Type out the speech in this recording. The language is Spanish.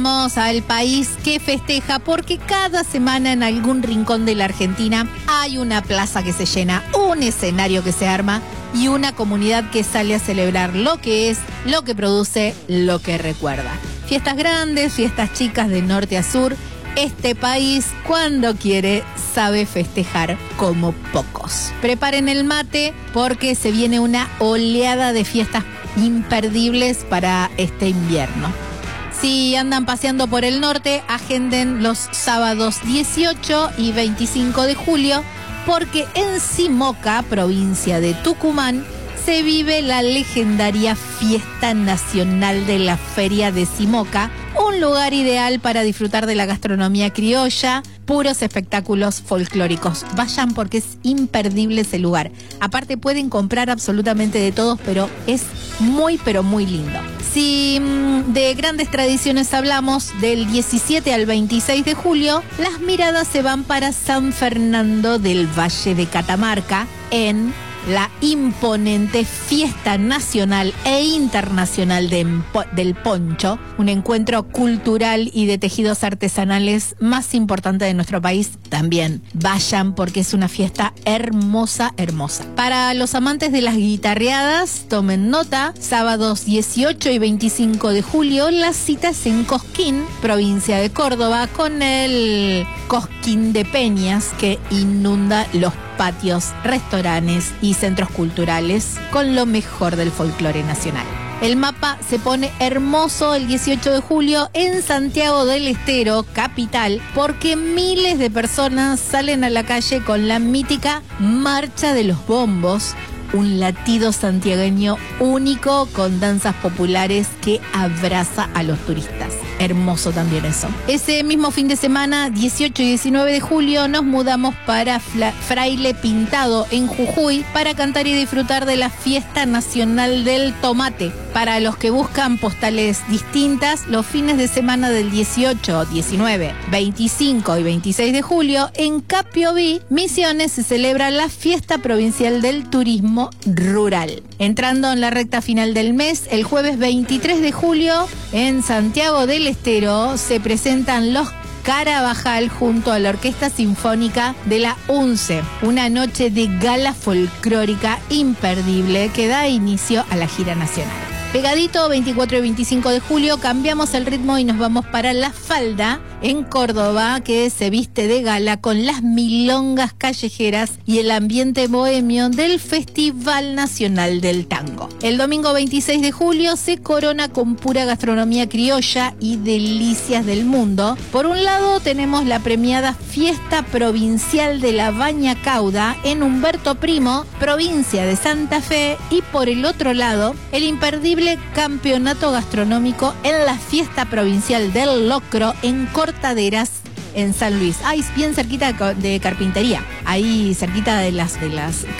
Vamos al país que festeja porque cada semana en algún rincón de la Argentina hay una plaza que se llena, un escenario que se arma y una comunidad que sale a celebrar lo que es, lo que produce, lo que recuerda. Fiestas grandes, fiestas chicas de norte a sur. Este país, cuando quiere, sabe festejar como pocos. Preparen el mate porque se viene una oleada de fiestas imperdibles para este invierno. Si andan paseando por el norte, agenden los sábados 18 y 25 de julio, porque en Simoca, provincia de Tucumán, se vive la legendaria Fiesta Nacional de la Feria de Simoca, un lugar ideal para disfrutar de la gastronomía criolla, puros espectáculos folclóricos. Vayan porque es imperdible ese lugar. Aparte pueden comprar absolutamente de todos, pero es muy lindo. Si de grandes tradiciones hablamos, del 17 al 26 de julio, las miradas se van para San Fernando del Valle de Catamarca en la imponente Fiesta Nacional e Internacional del Poncho, un encuentro cultural y de tejidos artesanales más importante de nuestro país. También vayan porque es una fiesta hermosa. Para los amantes de las guitarreadas, tomen nota, sábados 18 y 25 de julio, las citas en Cosquín, provincia de Córdoba, con el Cosquín de Peñas que inunda los patios, restaurantes y centros culturales con lo mejor del folclore nacional. El mapa se pone hermoso el 18 de julio en Santiago del Estero, capital, porque miles de personas salen a la calle con la mítica Marcha de los Bombos, un latido santiagueño único con danzas populares que abraza a los turistas. Hermoso también eso. Ese mismo fin de semana, 18 y 19 de julio, nos mudamos para Fraile Pintado en Jujuy para cantar y disfrutar de la Fiesta Nacional del Tomate. Para los que buscan postales distintas, los fines de semana del 18, 19, 25 y 26 de julio, en Capiobí, Misiones, se celebra la Fiesta Provincial del Turismo Rural. Entrando en la recta final del mes, el jueves 23 de julio, en Santiago del Estero, se presentan los Carabajal junto a la Orquesta Sinfónica de la UNCE, una noche de gala folclórica imperdible que da inicio a la gira nacional. Pegadito, 24 y 25 de julio, cambiamos el ritmo y nos vamos para La Falda, en Córdoba, que se viste de gala con las milongas callejeras y el ambiente bohemio del Festival Nacional del Tango. El domingo 26 de julio se corona con pura gastronomía criolla y delicias del mundo. Por un lado tenemos la premiada Fiesta Provincial de la Baña Cauda en Humberto Primo, provincia de Santa Fe, y por el otro lado el imperdible campeonato gastronómico en la Fiesta Provincial del Locro en Cortaderas, en San Luis. Ahí bien cerquita de Carpintería, ahí cerquita de las